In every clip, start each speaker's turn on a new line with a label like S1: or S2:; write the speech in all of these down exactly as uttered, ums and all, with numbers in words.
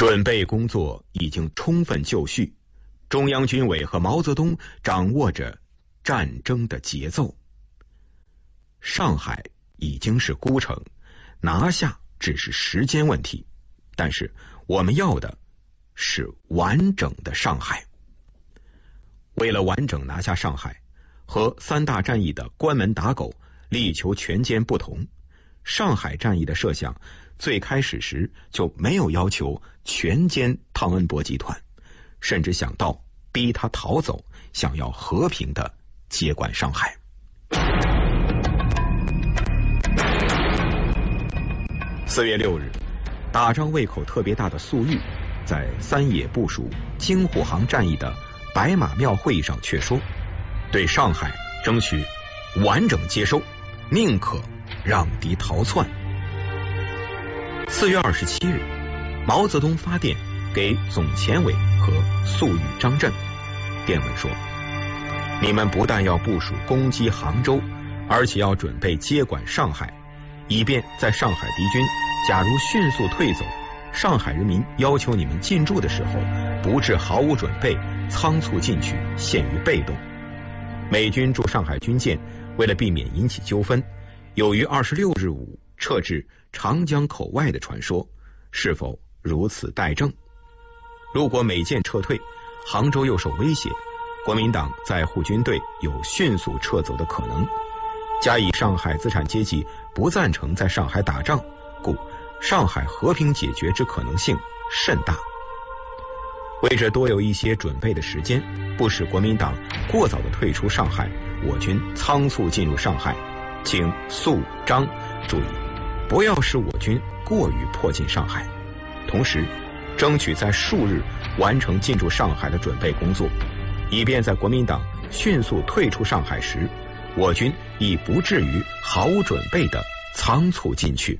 S1: 准备工作已经充分就绪，中央军委和毛泽东掌握着战争的节奏。上海已经是孤城，拿下只是时间问题，但是我们要的是完整的上海。为了完整拿下上海，和三大战役的关门打狗、力求全歼不同，上海战役的设想最开始时就没有要求全歼汤恩伯集团，甚至想到逼他逃走，想要和平的接管上海。四月六日，打仗胃口特别大的粟裕在三野部署京沪杭战役的白马庙会议上却说，对上海争取完整接收，宁可让敌逃窜。四月二十七日，毛泽东发电给总前委和粟裕、张震，电文说，你们不但要部署攻击杭州，而且要准备接管上海，以便在上海敌军假如迅速退走，上海人民要求你们进驻的时候，不致毫无准备，仓促进去，陷于被动。美军驻上海军舰为了避免引起纠纷，有于二十六日午撤至长江口外的传说，是否如此待证？如果美舰撤退，杭州又受威胁，国民党在沪军队有迅速撤走的可能。加以上海资产阶级不赞成在上海打仗，故上海和平解决之可能性甚大。为着多有一些准备的时间，不使国民党过早的退出上海，我军仓促进入上海，请粟、张注意，不要使我军过于迫近上海，同时争取在数日完成进驻上海的准备工作，以便在国民党迅速退出上海时，我军亦不至于毫无准备的仓促进去。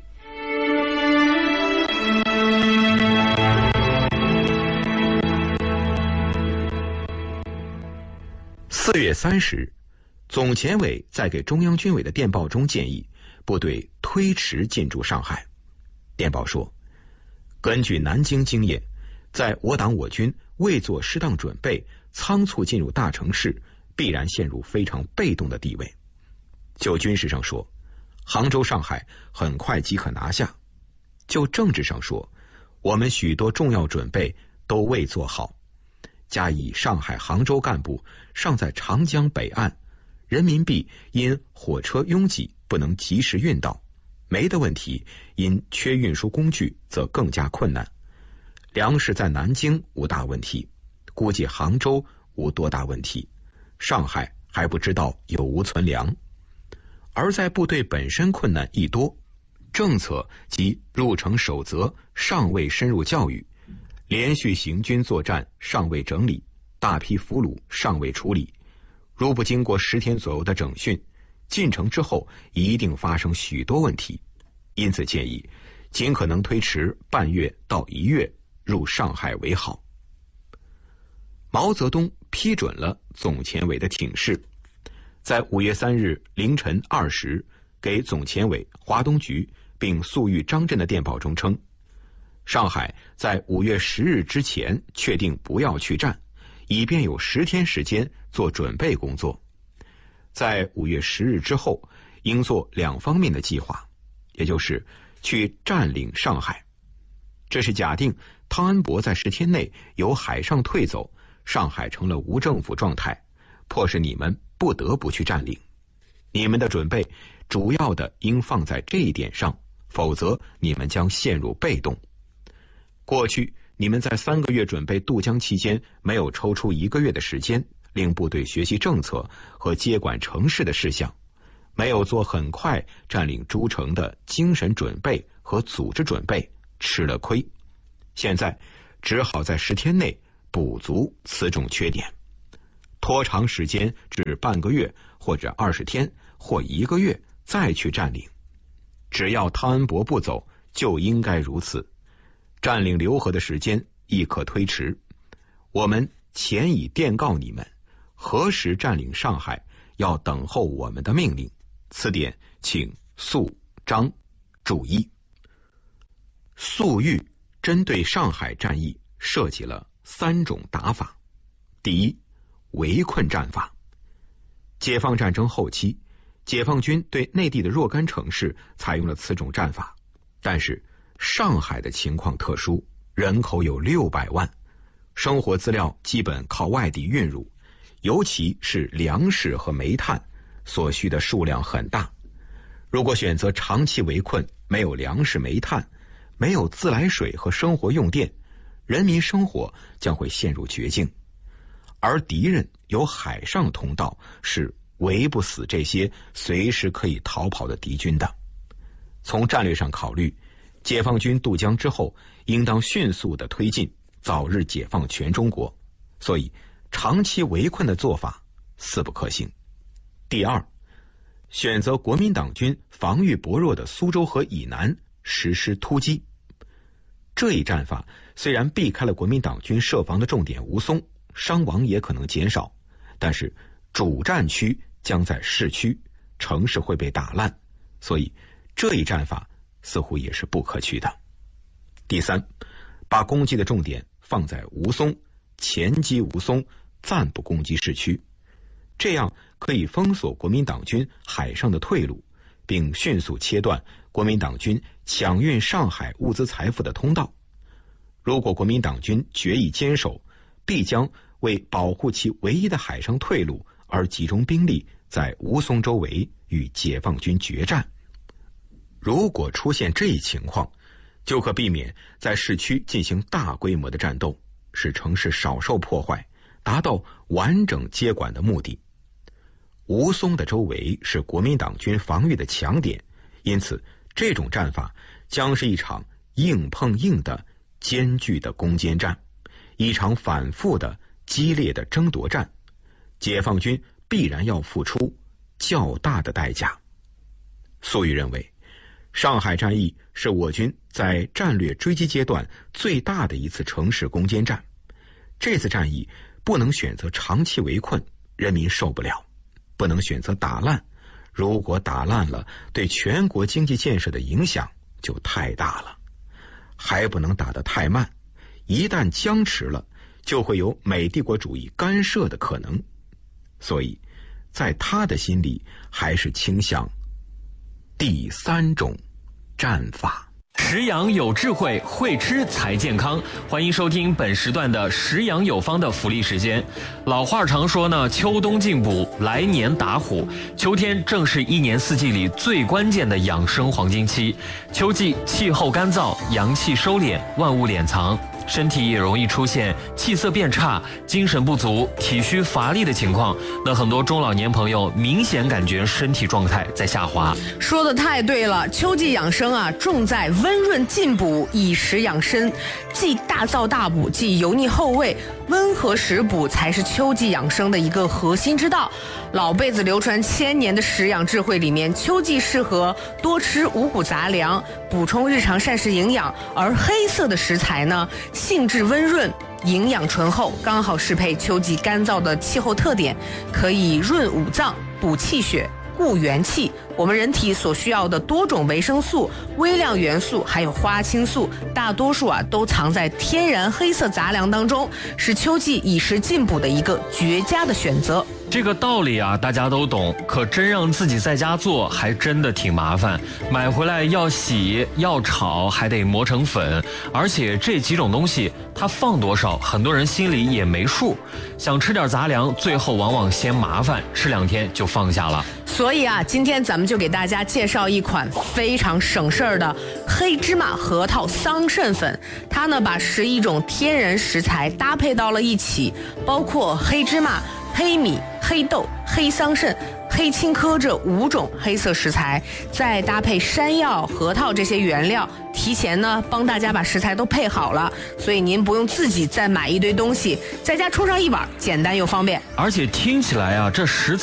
S1: 四月三十日，总前委在给中央军委的电报中建议部队推迟进驻上海。电报说，根据南京经验，在我党我军未做适当准备，仓促进入大城市，必然陷入非常被动的地位。就军事上说，杭州、上海很快即可拿下；就政治上说，我们许多重要准备都未做好。加以上海、杭州干部尚在长江北岸，人民币因火车拥挤不能及时运到，煤的问题因缺运输工具则更加困难。粮食在南京无大问题，估计杭州无多大问题，上海还不知道有无存粮。而在部队本身困难亦多，政策及入城守则尚未深入教育，连续行军作战尚未整理，大批俘虏尚未处理，如不经过十天左右的整训，进城之后一定发生许多问题。因此建议尽可能推迟半月到一月入上海为好。毛泽东批准了总前委的请示，在五月三日凌晨二时给总前委、华东局并粟裕、张震的电报中称，上海在五月十日之前确定不要去战，以便有十天时间做准备工作。在五月十日之后，应做两方面的计划，也就是去占领上海。这是假定汤恩伯在十天内由海上退走，上海成了无政府状态，迫使你们不得不去占领。你们的准备主要的应放在这一点上，否则你们将陷入被动。过去你们在三个月准备渡江期间没有抽出一个月的时间令部队学习政策和接管城市的事项，没有做很快占领诸城的精神准备和组织准备，吃了亏。现在只好在十天内补足此种缺点，拖长时间至半个月或者二十天或一个月再去占领。只要汤恩伯不走，就应该如此。占领浏河的时间亦可推迟。我们前已电告你们，何时占领上海，要等候我们的命令。此点请粟、张注意。粟裕、 针对上海战役设计了三种打法。第一，围困战法。解放战争后期，解放军对内地的若干城市采用了此种战法，但是上海的情况特殊，人口有六百万，生活资料基本靠外地运入，尤其是粮食和煤炭所需的数量很大。如果选择长期围困，没有粮食煤炭，没有自来水和生活用电，人民生活将会陷入绝境。而敌人有海上通道，是围不死这些随时可以逃跑的敌军的。从战略上考虑，解放军渡江之后，应当迅速的推进，早日解放全中国。所以长期围困的做法似不可行。第二，选择国民党军防御薄弱的苏州河以南实施突击。这一战法虽然避开了国民党军设防的重点吴淞，伤亡也可能减少，但是主战区将在市区，城市会被打烂，所以这一战法似乎也是不可取的。第三，把攻击的重点放在吴淞，前击吴淞，暂不攻击市区，这样可以封锁国民党军海上的退路，并迅速切断国民党军抢运上海物资财富的通道。如果国民党军决意坚守，必将为保护其唯一的海上退路而集中兵力在吴淞周围与解放军决战。如果出现这一情况，就可避免在市区进行大规模的战斗，使城市少受破坏，达到完整接管的目的。吴淞的周围是国民党军防御的强点，因此这种战法将是一场硬碰硬的艰巨的攻坚战，一场反复的激烈的争夺战，解放军必然要付出较大的代价。粟裕认为，上海战役是我军在战略追击阶段最大的一次城市攻坚战，这次战役不能选择长期围困，人民受不了；不能选择打烂，如果打烂了，对全国经济建设的影响就太大了；还不能打得太慢，一旦僵持了，就会有美帝国主义干涉的可能。所以在他的心里，还是倾向第三种战法。
S2: 食养有智慧，会吃才健康。欢迎收听本时段的食养有方的福利时间。老话常说呢，秋冬进补，来年打虎。秋天正是一年四季里最关键的养生黄金期。秋季气候干燥，阳气收敛，万物敛藏，身体也容易出现气色变差、精神不足、体虚乏力的情况。那很多中老年朋友明显感觉身体状态在下滑。
S3: 说的太对了，秋季养生啊，重在温润进补，以食养身，既大燥大补，既油腻厚味，温和食补才是秋季养生的一个核心之道。老辈子流传千年的食养智慧里面，秋季适合多吃五谷杂粮，补充日常膳食营养，而黑色的食材呢，性质温润，营养醇厚，刚好适配秋季干燥的气候特点，可以润五脏、补气血、固元气。我们人体所需要的多种维生素、微量元素还有花青素，大多数啊都藏在天然黑色杂粮当中，是秋季以食进补的一个绝佳的选择。
S2: 这个道理啊，大家都懂，可真让自己在家做，还真的挺麻烦。买回来要洗，要炒，还得磨成粉，而且这几种东西它放多少，很多人心里也没数。想吃点杂粮，最后往往嫌麻烦，吃两天就放下了。
S3: 所以啊，今天咱们就给大家介绍一款非常省事儿的黑芝麻核桃桑葚粉。它呢，把十一种天然食材搭配到了一起，包括黑芝麻、黑米、黑豆、黑桑葚、黑青稞这五种黑色食材，再搭配山药、核桃这些原料，提前呢帮大家把食材都配好了，所以您不用自己再买一堆东西，在家冲上一碗，简单又方便。
S2: 而且听起来啊，这食